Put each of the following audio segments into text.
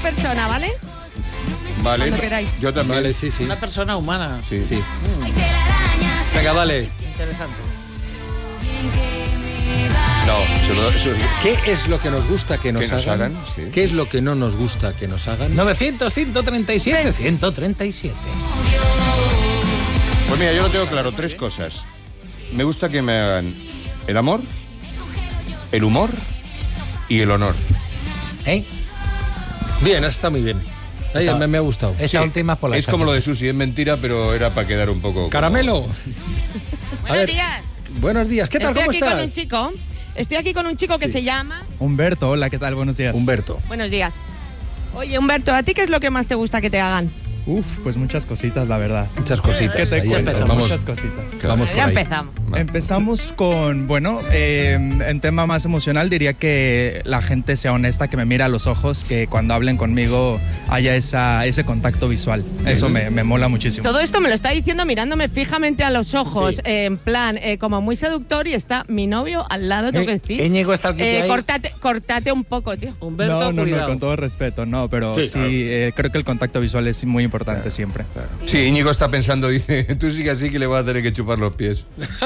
persona, ¿vale? Vale. Cuando queráis. Yo también. Vale, sí. Una persona humana. Sí. Venga, vale. Interesante. No, eso ¿Qué es lo que nos gusta que nos hagan? Sí. ¿Qué es lo que no nos gusta que nos hagan? 900-137-137. Pues mira, yo lo tengo claro, 3 cosas. Me gusta que me hagan el amor, el humor y el honor. ¿Eh? Bien, eso está muy bien. Ahí, me ha gustado. Esa última es por la Es como lo de Susi, es mentira, pero era para quedar un poco... ¡Caramelo! Buenos días. Buenos días, ¿qué tal? ¿Cómo estás? Estoy aquí con un chico que se llama... Humberto, hola, ¿qué tal? Buenos días. Humberto. Buenos días. Oye, Humberto, ¿a ti qué es lo que más te gusta que te hagan? Pues muchas cositas, la verdad. Muchas cositas. ¿Qué te Ahí cuento? empezamos. Muchas cositas. Vamos por Ya ahí. empezamos. Empezamos con, en tema más emocional, diría que la gente sea honesta, que me mire a los ojos, que cuando hablen conmigo haya ese contacto visual. Eso me mola muchísimo. Todo esto me lo está diciendo mirándome fijamente a los ojos, en plan, como muy seductor, y está mi novio al lado, tengo que decir. Íñigo está aquí ahí. Cortate un poco, tío. Humberto, No, cuidado. con todo respeto, no, pero Sí, sí, creo que el contacto visual es muy importante siempre. Sí, Íñigo está pensando, dice, tú sigue así que le vas a tener que chupar los pies.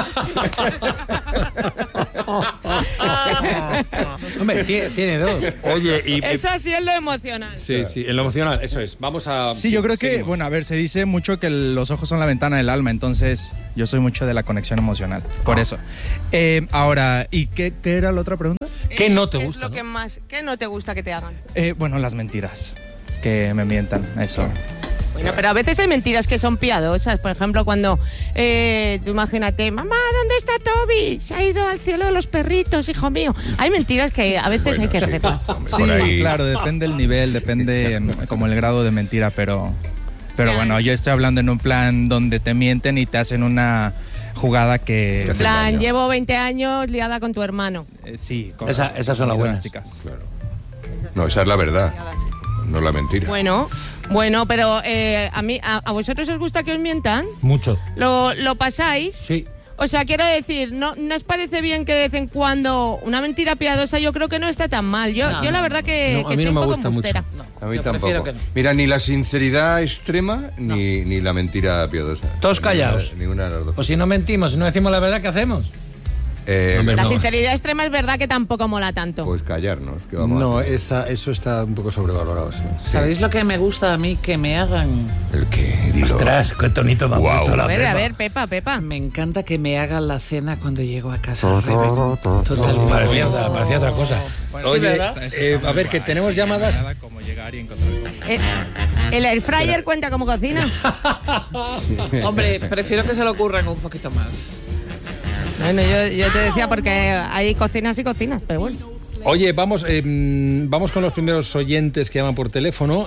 Hombre, tiene 2. Oye, y... Eso así es lo emocional. Sí, en lo emocional, eso es. Vamos a... Sí, yo creo que, seguimos. bueno, a ver, se dice mucho que los ojos son la ventana del alma, entonces yo soy mucho de la conexión emocional, por eso. Ahora, ¿y qué era la otra pregunta? ¿Qué no te ¿Qué gusta? es lo que más, qué no te gusta que te hagan? Bueno, las mentiras, que me mientan, eso. Bueno, pero a veces hay mentiras que son piadosas. Por ejemplo, cuando tú imagínate, mamá, ¿dónde está Toby? Se ha ido al cielo de los perritos, hijo mío. Hay mentiras que a veces hay que respetar. Sí, claro, depende el nivel, depende como el grado de mentira, pero bueno, yo estoy hablando en un plan donde te mienten y te hacen una jugada que... En plan, llevo 20 años liada con tu hermano. Sí, Esas son las buenas. drásticas. Claro. No, esa es la verdad, no la mentira. Bueno, pero a vosotros os gusta que os mientan. Mucho. ¿Lo pasáis? Sí. O sea, quiero decir, ¿no os parece bien que de vez en cuando una mentira piadosa yo creo que no está tan mal? Yo la verdad que, No, a que mí soy no me un poco gusta mucho. embustera. A mí Yo prefiero tampoco. que no. Mira, ni la sinceridad extrema ni la mentira piadosa. Todos callados. Ninguna de las dos. Pues si no mentimos, si no decimos la verdad, ¿qué hacemos? Hombre, La no. sinceridad extrema es verdad que tampoco mola tanto. Pues callarnos. ¿Qué vamos a No, hacer? eso está un poco sobrevalorado, sí. ¿Sabéis lo que me gusta a mí que me hagan? ¿El qué? Dilo. Ostras, qué tonito me ha Guau. puesto la A Pepa. ver, Pepa. Me encanta que me hagan la cena cuando llego a casa. Totalmente. Parecía otra cosa. Bueno, Oye, ¿verdad? a ver, que tenemos llamadas. Nada como llegar y encontrar ¿El air fryer cuenta como cocina? Hombre, prefiero que se lo ocurran un poquito más. Bueno, yo te decía porque hay cocinas y cocinas, pero bueno. Oye, vamos con los primeros oyentes que llaman por teléfono.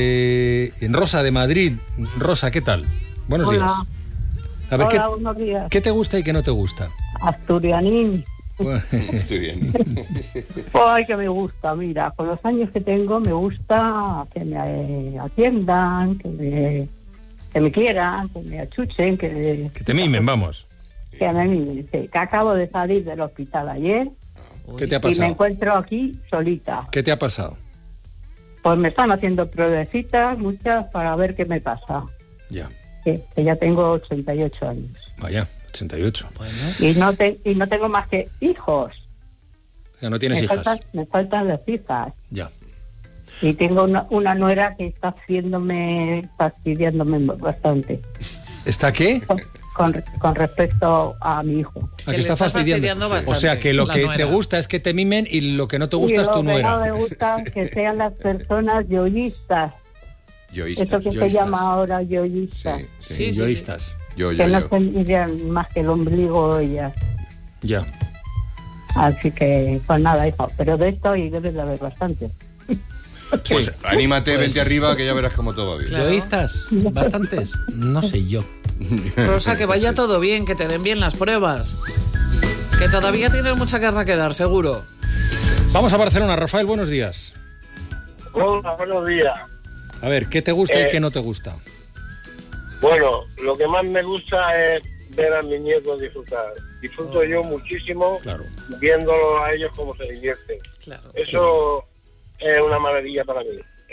Rosa de Madrid. Rosa, ¿qué tal? Buenos días. A ver, Hola, buenos días. ¿qué te gusta y qué no te gusta? Asturianín. Bueno, Estoy bien. Ay, que me gusta. Mira, con los años que tengo me gusta que me atiendan, que me quieran, que me achuchen, que que te mimen, vamos. me mimen. Sí, que acabo de salir del hospital ayer ¿Qué te ha y me pasado? encuentro aquí solita. ¿Qué te ha pasado? Pues me están haciendo pruebecitas, muchas, para ver qué me pasa. Ya, Que ya tengo 88 años. vaya, 88. Y no tengo más que hijos. O sea, no tienes hijas. Me faltan las hijas. Ya. Y tengo una nuera que está fastidiándome bastante. ¿Está qué? Con respecto a mi hijo. ¿A Que que le está está fastidiando? fastidiando bastante, O sea, que lo la que nuera. te gusta es que te mimen y lo que no te gusta Y es tu lo que nuera. no me gusta que sean las personas yoístas. Yoístas. Eso que se llama ahora yoístas. Sí, Yoístas. Yo. Que no se miran más que el ombligo ellas. Ya. Así que, pues nada, hijo. Pero de esto y debes de haber bastante. Pues anímate, vente arriba, que ya verás cómo todo va bien. Claro. ¿Yoístas? ¿Bastantes? No sé yo. Rosa, que vaya todo bien, que te den bien las pruebas. Que todavía tienes mucha guerra que dar, seguro. Vamos a Barcelona. Rafael, buenos días. Hola, buenos días. A ver, ¿qué te gusta y qué no te gusta? Bueno, lo que más me gusta es ver a mis nietos disfrutar. Disfruto yo muchísimo Claro. viéndolo a ellos cómo se divierten. Claro. Eso es una maravilla para mí. Es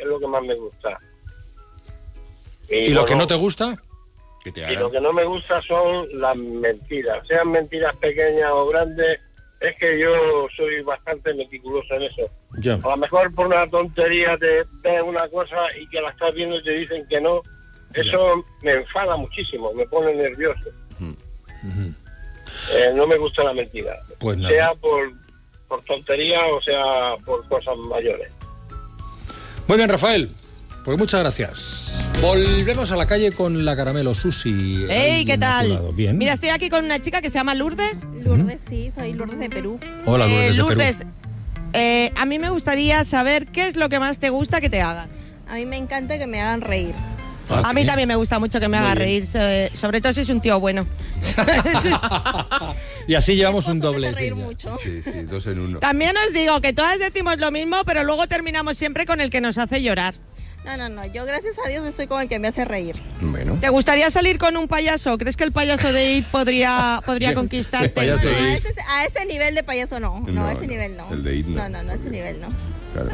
es lo que más me gusta. ¿Y lo que no te gusta? Que te Y hagan. lo que no me gusta son las mentiras, sean mentiras pequeñas o grandes. Es que yo soy bastante meticuloso en eso. Ya. A lo mejor por una tontería te ves una cosa y que la estás viendo y te dicen que no. Eso me enfada muchísimo, me pone nervioso. No me gusta la mentira. Pues nada. Sea por tontería o sea por cosas mayores. Muy bien, Rafael. Pues muchas gracias. Volvemos a la calle con la Caramelo. Susi. ¡Ey, qué tal! Bien. Mira, estoy aquí con una chica que se llama Lourdes. Lourdes, sí, soy Lourdes de Perú. Hola, Lourdes. de Lourdes, Perú. a mí me gustaría saber qué es lo que más te gusta que te hagan. A mí me encanta que me hagan reír. A mí también me gusta mucho que me haga Muy reír, sobre todo si es un tío bueno. Y así llevamos un Mi esposo me doble. hace reír sí, ya. mucho. Sí, 2 en 1. También os digo que todas decimos lo mismo, pero luego terminamos siempre con el que nos hace llorar. No, yo gracias a Dios estoy con el que me hace reír. Bueno. ¿Te gustaría salir con un payaso? ¿Crees que el payaso de It podría conquistarte? El payaso de It. A ese nivel de payaso no. No, a ese nivel no. El de It no. No, a ese nivel no. Claro.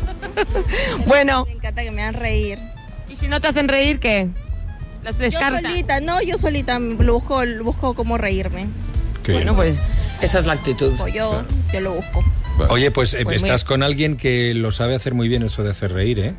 Bueno, Me encanta que me hagan reír. ¿y si no te hacen reír, qué? ¿Los descartas? Yo solita busco cómo reírme. Qué Bueno, bien. pues Esa es la actitud. Yo lo busco. Oye, pues, Pues estás muy- con alguien que lo sabe hacer muy bien eso de hacer reír, ¿eh?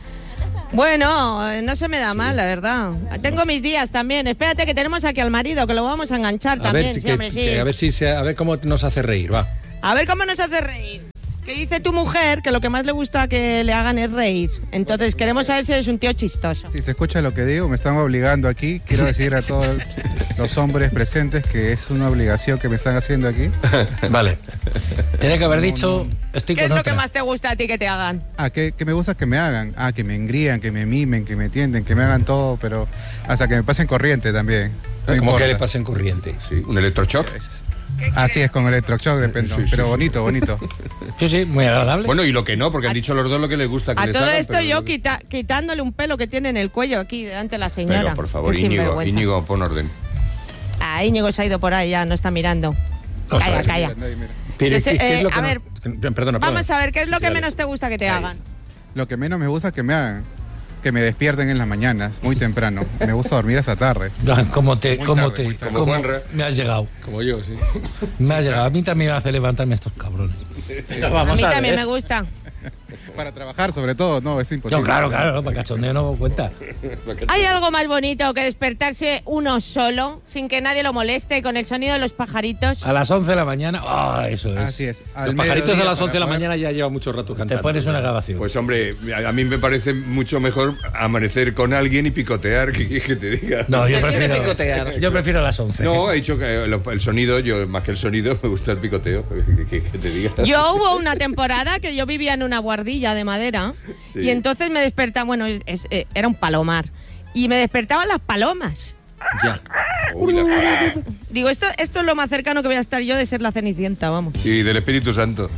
bueno, no se me da mal, la verdad. Tengo mis días también. Espérate que tenemos aquí al marido, que lo vamos a enganchar A también. ver, si, sí, hombre, sí. a ver cómo nos hace reír, va. A ver cómo nos hace reír. Que dice tu mujer que lo que más le gusta que le hagan es reír. Entonces queremos saber si eres un tío chistoso. Si se escucha lo que digo, me están obligando aquí. Quiero decir a todos los hombres presentes que es una obligación que me están haciendo aquí. Vale. Tiene que haber dicho, estoy ¿Qué con es lo otra. que más te gusta a ti que te hagan? Que me gusta que me hagan. Que me engrían, que me mimen, que me entienden, que me hagan todo, pero hasta que me pasen corriente también. No Como importa. que le pasen corriente. Sí, un electroshock. Así es, con electroshock depende. Sí, sí, pero sí. bonito. Sí, muy agradable. Bueno, y lo que no, porque han dicho los dos lo que les gusta que A les todo hagan, esto pero yo lo que- quitándole un pelo que tiene en el cuello aquí delante de la señora. Pero, por favor, Qué Íñigo, sinvergüenza. Íñigo, pon orden. Íñigo se ha ido por ahí ya, no está mirando. Calla. Pero, Sí, sí, ¿qué es lo que a no- ver, Perdona. Vamos a ver, ¿qué es lo que Dale. menos te gusta que te hagan? Lo que menos me gusta que me hagan, que me despierten en las mañanas, muy temprano. Me gusta dormir hasta tarde. ¿Cómo Como Juanra. me has llegado? Como yo, sí. Me has llegado. A mí también me hace levantarme estos cabrones. Pero A vamos mí a también ver. me gusta. Para trabajar, sobre todo, no, es imposible. No, claro, para cachondeo no cuenta. ¿Hay algo más bonito que despertarse uno solo, sin que nadie lo moleste, con el sonido de los pajaritos? A las 11 de la mañana, eso es. Así es. Los pajaritos a las 11 de la poder- mañana ya lleva mucho rato Te cantando. pones una grabación. Pues hombre, a mí me parece mucho mejor amanecer con alguien y picotear que te diga. No, yo Prefiere prefiero, picotear. yo prefiero a las 11. No, he dicho que el sonido, yo más que el sonido, me gusta el picoteo. Que te diga. Yo hubo una temporada que yo vivía en una guardilla de madera Sí. y entonces me despertaba, era un palomar, y me despertaban las palomas. Ya. Uy, la- Digo, esto es lo más cercano que voy a estar yo de ser la Cenicienta, vamos. Y del Espíritu Santo.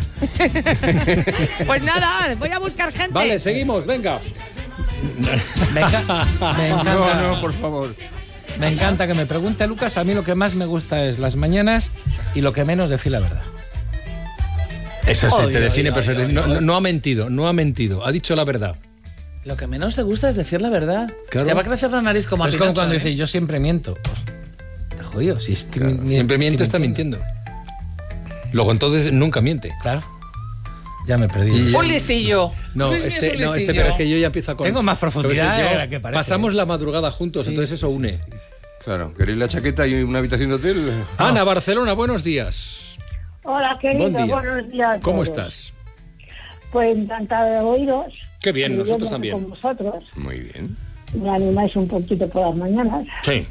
Pues nada, voy a buscar gente. Vale, seguimos, venga. Me encanta, No, por favor. me encanta que me pregunte Lucas. A mí lo que más me gusta es las mañanas y lo que menos decir la verdad. Eso Ay, te define ay, perfecto. ay, No, ay. no ha mentido, ha dicho la verdad. Lo que menos te gusta es decir la verdad. Claro. Te va a crecer la nariz como a Es como Pinocho, cuando ¿eh? dice yo siempre miento. Pues, te jodido. Si Siempre miente, está mintiendo. Luego entonces nunca miente. Claro. Ya me perdí. Y- Un listillo. No, Luis Miguel es un listillo. pero es que yo ya empiezo con... Tengo más profundidad Pero de la que parece. Pasamos la madrugada juntos, Sí, entonces eso une. Claro, ¿queréis la chaqueta y una habitación de hotel? Ana, Barcelona, buenos días. Hola, querido, Buen día. buenos días. a ¿Cómo todos. estás? Pues encantada de oíros. Qué bien, Y nosotros yo también. Con vosotros. Muy bien. Me animáis un poquito por las mañanas. Sí.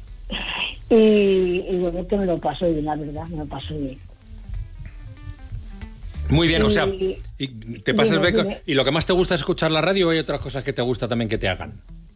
Y bueno, que me lo paso bien, la verdad, me lo paso bien. Muy bien, o sea, Y- y te pasas dime, bien. dime. ¿Y lo que más te gusta es escuchar la radio o hay otras cosas que te gusta también que te hagan?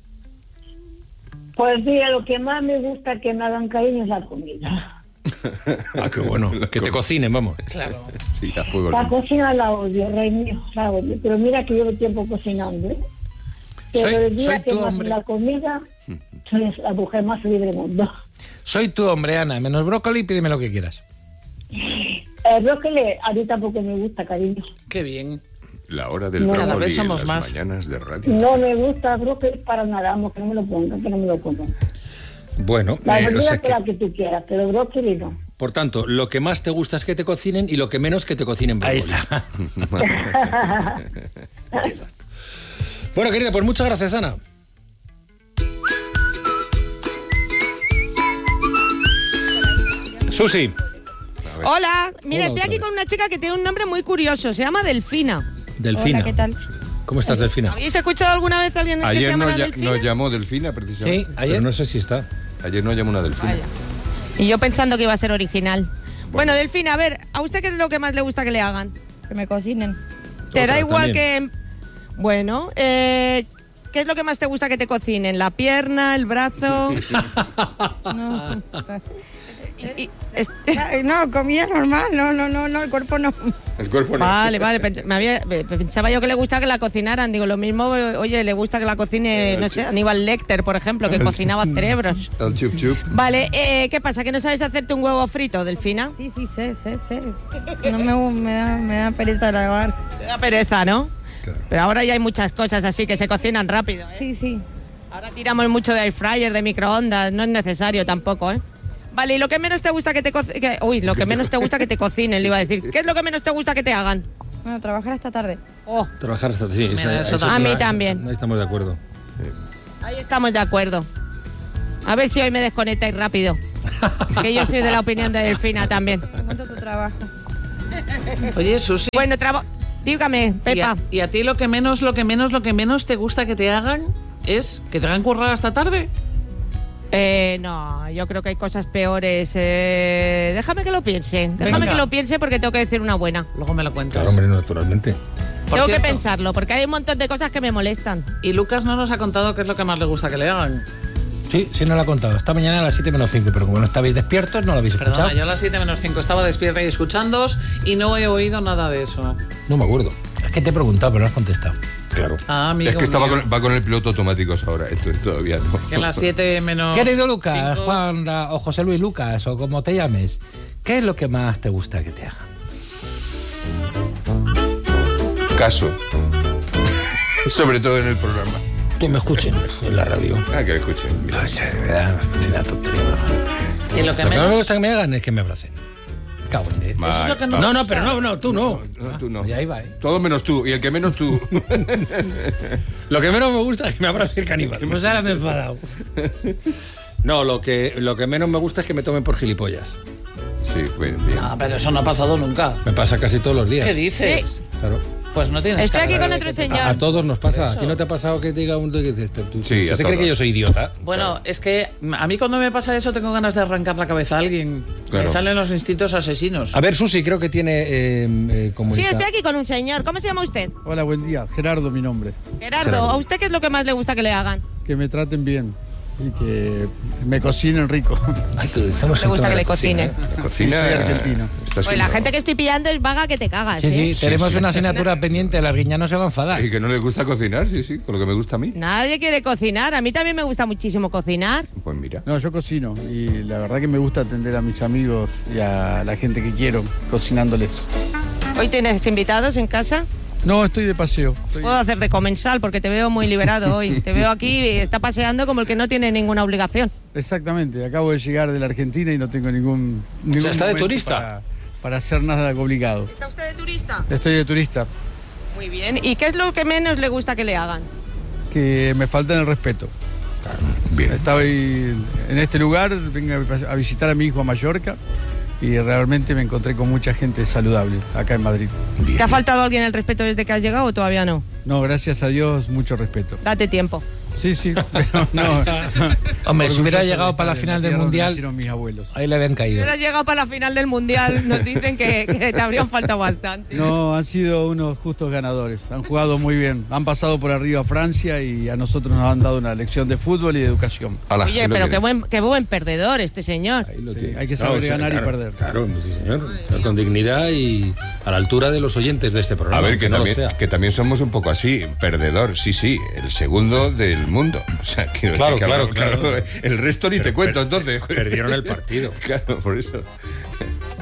Pues mira, lo que más me gusta que me hagan cariño es la comida. Ah, qué bueno. Que te cocinen, vamos. Claro. Sí, a fuego. La lento. cocina la odio, rey mío, la odio. Pero mira que llevo tiempo cocinando, ¿eh? Pero Soy- el día soy que tu más hombre. la comida, soy la mujer más feliz del mundo. Soy tu hombre, Ana. Menos brócoli, pídeme lo que quieras. El brócoli a mí tampoco me gusta, cariño. Qué bien. La hora del No. brócoli Cada vez en somos las más. mañanas de radio. No me gusta brócoli para nada, vamos, que no me lo pongan, que no me lo coman. Bueno, La o verdura sea que la que tú quieras, pero brócoli no. por tanto, lo que más te gusta es que te cocinen y lo que menos que te cocinen brócoli. Ahí está. Bueno, querida, pues muchas gracias, Ana. Susi. Hola, mira, Hola, estoy otra aquí vez. con una chica que tiene un nombre muy curioso, se llama Delfina. Delfina. Hola, ¿qué tal? ¿Cómo estás, Delfina? ¿Habéis escuchado alguna vez a alguien que se Ayer llama nos Delfina? llamó Delfina, precisamente. Sí, Pero ayer. no sé si está. Ayer nos llamó una Delfina. Vaya. Y yo pensando que iba a ser original. Bueno, Delfina, a ver, ¿a usted qué es lo que más le gusta que le hagan? Que me cocinen. ¿Te Otra da igual también. que...? Bueno, ¿qué es lo que más te gusta que te cocinen? ¿La pierna, el brazo? No, Este- no, comida normal, no, el cuerpo no. El cuerpo no. Vale, pensaba yo que le gusta que la cocinaran. Digo, lo mismo, oye, le gusta que la cocine, no sé, Aníbal Lecter, por ejemplo, que cocinaba cerebros. El chup chup. Vale, ¿qué pasa? ¿Que no sabes hacerte un huevo frito, Delfina? Sí, sé. No me da pereza lavar. Te da pereza, ¿no? Claro. Pero ahora ya hay muchas cosas así que se cocinan rápido, ¿eh? Sí. Ahora tiramos mucho de air fryer, de microondas, no es necesario tampoco, ¿eh? Vale, ¿y lo que menos te gusta que te cocinen? Uy, lo que menos te gusta que te cocinen, le iba a decir. ¿Qué es lo que menos te gusta que te hagan? Bueno, trabajar esta tarde. Oh, Trabajar hasta... Sí, Mira, eso a mí también. Ahí estamos de acuerdo. Ahí estamos de acuerdo. A ver si hoy me desconectáis rápido. Que yo soy de la opinión de Delfina también. ¿Cuánto tu trabajo? Oye, Susi. Bueno, dígame, Pepa. ¿Y a ti lo que menos te gusta que te hagan es que te hagan currar hasta tarde? No, yo creo que hay cosas peores. Déjame que lo piense. Déjame Venga. que lo piense porque tengo que decir una buena. Luego me lo cuentas. Claro, hombre, naturalmente. Por Tengo que cierto, pensarlo porque hay un montón de cosas que me molestan. Y Lucas no nos ha contado qué es lo que más le gusta que le hagan. Sí, lo ha contado. Esta mañana a las 7 menos 5, pero como no estabais despiertos, no lo habéis escuchado. Perdona, yo a las 7 menos 5 estaba despierta y escuchándoos y no he oído nada de eso. No me acuerdo. Es que te he preguntado, pero no has contestado. Claro. Ah, amigo Es que mío. va con el piloto automático ahora, entonces todavía no. Que a las 7 menos Querido Lucas, 5. Juan o José Luis Lucas, o como te llames, ¿qué es lo que más te gusta que te hagan? Caso. Sobre todo en el programa. Que me escuchen en la radio. Ah, que escuchen. Mira. O sea, de verdad, es una tontería. Y lo que Lo que no me menos... gusta que me hagan es que me abracen. Cago en diez. Eso es lo que no- No, pero no, tú no. No, tú no. Ya iba, ¿eh? Todo menos tú, y el que menos tú. Lo que menos me gusta es que me abrace el caníbal. Pues ahora me he enfadado. No, lo que menos me gusta es que me tomen por gilipollas. Sí, bien, bien. Ah, pero eso no ha pasado nunca. Me pasa casi todos los días. ¿Qué dices? Claro. Pues no tienes Estoy cara aquí de con que otro te señor. A todos nos pasa. Eso. ¿A ti no te ha pasado que te diga un... que dices, tú Sí, a se cree todos. que yo soy idiota? Bueno, es que a mí cuando me pasa eso tengo ganas de arrancar la cabeza a alguien. Claro. Me salen los instintos asesinos. A ver, Susi, creo que tiene Sí, comunica- estoy aquí con un señor. ¿Cómo se llama usted? Hola, buen día. Gerardo, mi nombre. Gerardo. ¿A usted qué es lo que más le gusta que le hagan? Que me traten bien y que me cocinen rico. Ay, que estamos Le en gusta toda que la le cocinen. La cocina. Sí, soy argentino. Está Pues la siendo- gente que estoy pillando es vaga que te cagas, Sí, ¿eh? sí, tenemos una asignatura pendiente, la Arguiña no se va a enfadar. Y que no le gusta cocinar, sí, sí, con lo que me gusta a mí. Nadie quiere cocinar. A mí también me gusta muchísimo cocinar. Pues mira. No, yo cocino y la verdad que me gusta atender a mis amigos y a la gente que quiero cocinándoles. ¿Hoy tienes invitados en casa? No, estoy de paseo. Puedo hacer de comensal porque te veo muy liberado hoy. Te veo aquí y está paseando como el que no tiene ninguna obligación. Exactamente, acabo de llegar de la Argentina y no tengo ningún sea, ¿está de momento turista? para hacer nada obligado. ¿Está usted de turista? Estoy de turista, Muy bien. ¿Y qué es lo que menos le gusta que le hagan? que me faltan el respeto. Bien. Estoy en este lugar, vengo a visitar a mi hijo a Mallorca y realmente me encontré con mucha gente saludable acá en Madrid. ¿Te ha faltado alguien el respeto desde que has llegado o todavía no? No, gracias a Dios, mucho respeto. Date tiempo. Sí, pero no. Hombre, si hubiera Orgulloso llegado de para la estar en final del tierra donde Mundial, nacieron mis abuelos. ahí le habían Si caído. hubieras llegado para la final del Mundial, nos dicen que te habrían faltado bastante. No, han sido unos justos ganadores. Han jugado muy bien. Han pasado por arriba a Francia y a nosotros nos han dado una lección de fútbol y de educación. Ala, Oye, ahí lo pero tiene. qué buen perdedor este señor. Ahí lo Sí, tiene. hay que saber ganar y claro, perder. Claro, sí, señor. Con dignidad y a la altura de los oyentes de este programa. A ver, que no lo también, sea. que también somos un poco así, perdedor, sí, el segundo del mundo. O sea, quiero Claro, decir que claro. el resto ni te cuento, entonces. Perdieron el partido. Claro, por eso.